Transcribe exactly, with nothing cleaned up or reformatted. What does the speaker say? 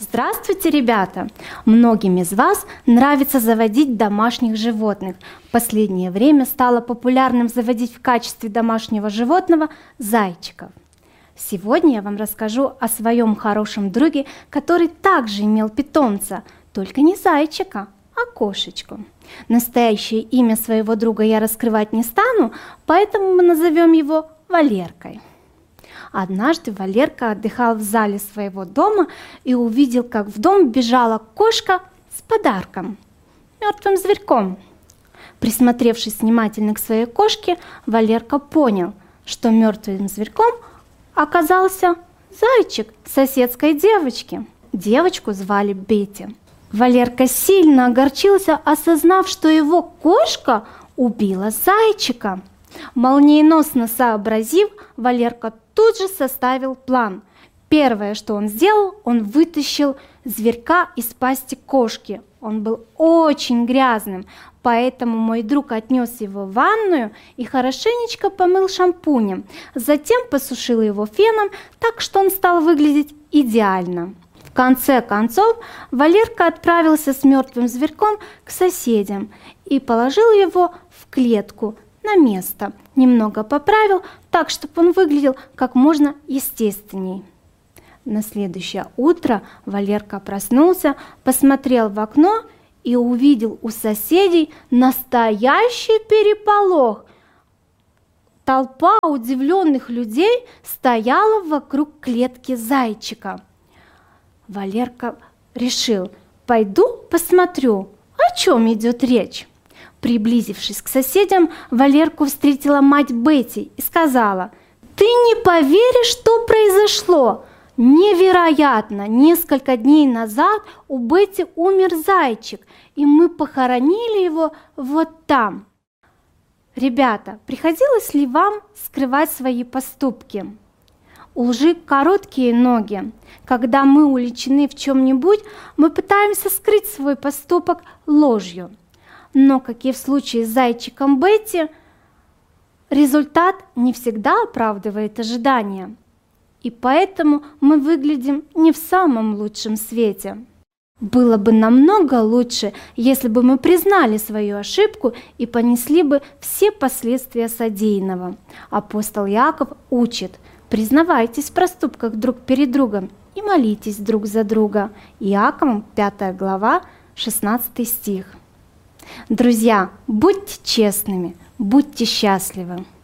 Здравствуйте, ребята! Многим из вас нравится заводить домашних животных. В последнее время стало популярным заводить в качестве домашнего животного зайчиков. Сегодня я вам расскажу о своем хорошем друге, который также имел питомца, только не зайчика, а кошечку. Настоящее имя своего друга я раскрывать не стану, поэтому мы назовем его Валеркой. Однажды Валерка отдыхал в зале своего дома и увидел, как в дом бежала кошка с подарком – мертвым зверьком. Присмотревшись внимательно к своей кошке, Валерка понял, что мертвым зверьком оказался зайчик соседской девочки. Девочку звали Бетти. Валерка сильно огорчился, осознав, что его кошка убила зайчика. Молниеносно сообразив, Валерка тут же составил план. Первое, что он сделал, он вытащил зверька из пасти кошки. Он был очень грязным, поэтому мой друг отнес его в ванную и хорошенечко помыл шампунем. Затем посушил его феном, так что он стал выглядеть идеально. В конце концов, Валерка отправился с мертвым зверьком к соседям и положил его в клетку на место, немного поправил, так, чтобы он выглядел как можно естественней. На следующее утро Валерка проснулся, посмотрел в окно и увидел у соседей настоящий переполох. Толпа удивленных людей стояла вокруг клетки зайчика. Валерка решил: пойду посмотрю, о чем идет речь. Приблизившись к соседям, Валерку встретила мать Бетти и сказала: «Ты не поверишь, что произошло! Невероятно! Несколько дней назад у Бетти умер зайчик, и мы похоронили его вот там». Ребята, приходилось ли вам скрывать свои поступки? У лжи короткие ноги. Когда мы уличены в чем-нибудь, мы пытаемся скрыть свой поступок ложью. Но, как и в случае с зайчиком Бетти, результат не всегда оправдывает ожидания. И поэтому мы выглядим не в самом лучшем свете. Было бы намного лучше, если бы мы признали свою ошибку и понесли бы все последствия содеянного. Апостол Иаков учит: признавайтесь в проступках друг перед другом и молитесь друг за друга. Иаковом пятая глава, шестнадцатый стих. Друзья, будьте честными, будьте счастливы.